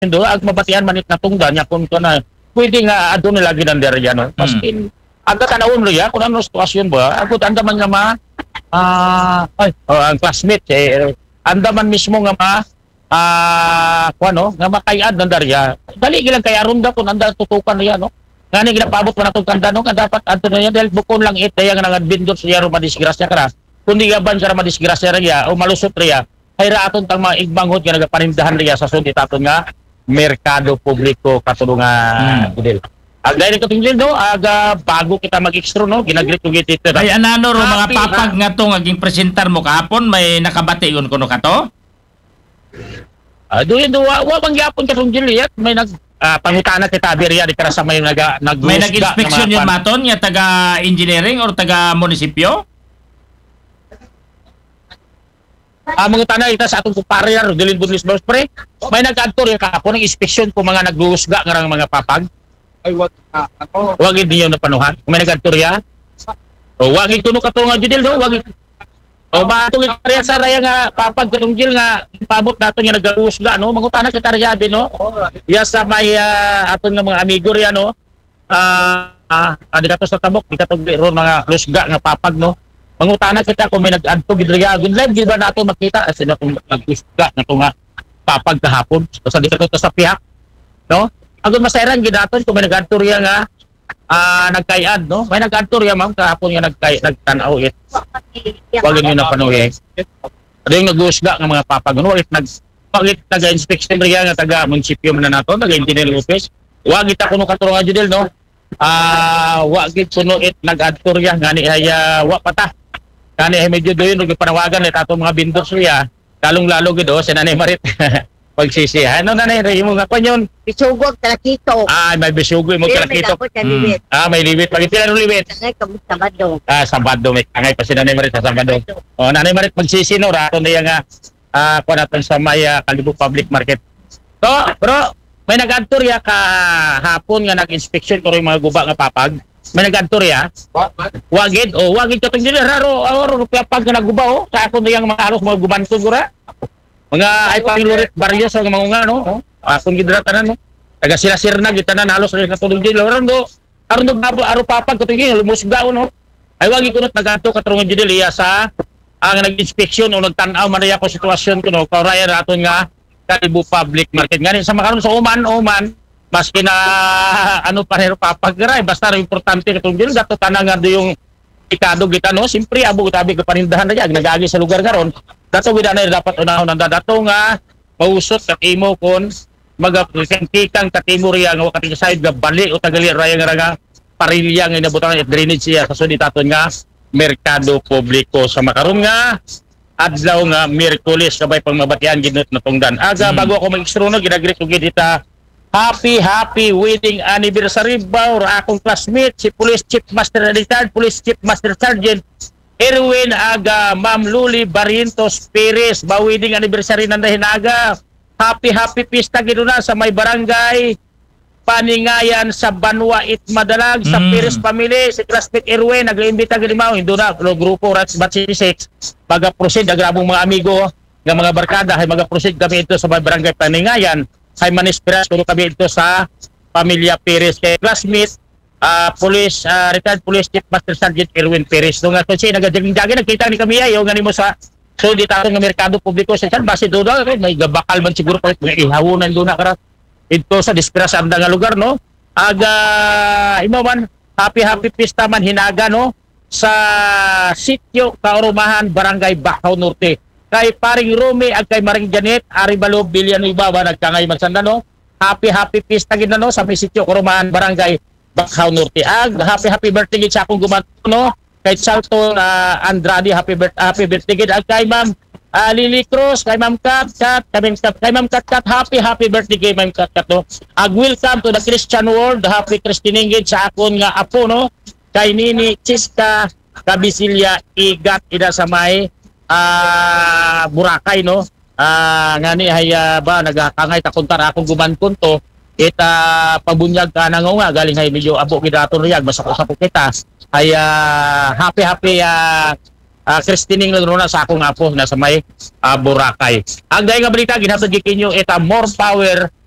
do ag mabatian manit na tungdan nya kun na pwede nga adto nila ginander yan no. Maskin aga tanawon lo ya kun ano sitwasyon ba agud anda man nga ang classmate andaman mismo nga kuano nga makayad ng darya dali gilang kay aron da kun anda tutukan niya no ngani ginapabot pa natong kanda no nga dapat adto na yan dahil bukon lang daya nga nagadbindot siya ro madisgrasya kara kundi gaban sa madisgrasya riya o malusot riya hayra aton tang mga igbanghod nga nagapanindahan riya sa sundit aton nga merkado publiko katulungan Gudel. Agay nito tingil no, aga bago kita mag-extro no, ginagrit ko gitito. Ay anano ro mga papag nga to aging presentar mo kahapon may nakabation kuno ka to? Doon wa bang gyapon katong Juliet may pangutana kita biriya di kara sa may may nag-inspection yun maton nga taga engineering or taga munisipyo? Mga tanah ita sa atong kumpare ro Dilin Budlis Boss pre. May nag-adto rin kahapon ng inspection ko mga nagluhusga nga mga papag. Ay wag wag niyo na panuhan. May nag-adto riya. O wag ito no katunga Judel no, wag. O matong ita sa raya nga papag katong Jil nga pabot nato nga nagluhusga no, mangutana kita riya no. Ya sa may aton nga mga amigo riya no. Adi kato sa tabok, di kato ron mga lusga nga papag no. Mangutana kita kung may nag-adto gid riya gud live gid ba nato makita sila kung nag-lusga na to nga papag kahapon sa dito sa pihak no agud masayran gid aton kung may nag-adto riya nga nagkayad no may nag-adto riya ma'am kahapon nga nagtan-aw it wag niyo na panuhi ading nag-lusga nga mga papag no wag taga-inspection riya nga taga munisipyo man na nato taga engineer office wag kita kuno katulungan Judel no wag gid kuno it nag-adto riya ngani haya wa pata kani medyo doon panawagan ni ato mga vendors riya lalong-lalo gid si Nanay Marit pagsisi ano nanay mo nga kon Bisugog talakito. may bisugo mo kalakito may libit pagitila no libit Ngay kamusta Sabado. Sabado may angay pa si Nanay Marit sa Sabado Nanay Marit pagsisi no raton niya nga kuan naton sa may Kalibo Public Market so bro may nag-adto riya hapon nga nag-inspection ko rin mga guba nga papag may nag-adto riya wagid katong dili raro papag nga naguba sa akon niyang mga aros mga gubanton gura mga ay pangilurit baryo sa mga nga no akon gid tanan no taga sila sirna gid tanan halos rin katulong dili aron do aro papag katong dili lumusga no ay wagi kunot nag-adto katulong dili sa ang nag-inspection o nagtan-aw man riya ko sitwasyon kuno kauraya aton nga Kalibo Public Market ngani sa makaron sa uman maski na panero papagray basta importante katong dili dato tanang nga yung ikado kita no simpre abo tabi ko panindahan na jag nagagi sa lugar karon dato gid na dapat unahon nanda dato nga pausot sa imo kon magapikantikang katimo riya nga wakati side ga bali o tagali raya nga parilya nga inabutan at drainage siya sa sudit aton nga merkado publiko sa makaron nga adlaw nga Miyerkules sabay pangmabatian gid na tungdan aga bago ako mag-extro no ginagreet ko gid ita happy wedding anniversary ba or akong classmate si Police Chief Master Retired Police Chief Master Sergeant Erwin Aga Ma'am Luli Barrientos Perez ba wedding anniversary nandahin aga happy pista gid na sa may barangay Paningayan sa Banwa Madalag sa Perez family si classmate Erwin nag-iimbita gid mao indo na grupo Rats Batch 6 paga-proceed agrabong mga amigo nga mga barkada hay maga-proceed kami ito sa may barangay Paningayan hay manispiras kuno kami ito sa pamilya Perez kay classmate retired police chief Master Sergeant Erwin Perez no nga kasi nagadaging nakita ni kami ayo ngani mo sa so dito nga merkado publiko sa base do may gabakal man siguro pa ihawunan do na kara ito sa disgrasya nga lugar no aga imaman happy pista man hinaga no sa sitio Kaurumahan barangay Bacau Norte kay paring Rome ag kay Maring Janet Aribalo Villanueva ba nagkangay magsanda no happy pista gid no sa sitio Kaurumahan barangay Bacau Norte ag happy birthday gid sa akong gumanto no kay Charlton Andrade happy birthday gid ag kay Ma'am Lily Cruz kay Ma'am Kat kay Ma'am Kat happy birthday kay Ma'am Kat no ag welcome to the Christian world happy christening gid sa akon nga apo no kay Nini Chiska Kabisilya Igat ida sa may Boracay no ngani hay ba nagakangay ta kontar akong gumankon to kita pabunyag ka nang nga galing hay medyo abo gid aton riyag basta ko sa kita ay happy christening na sa akong apo na sa may Boracay ang gay nga balita ginhatod gikinyo eta more power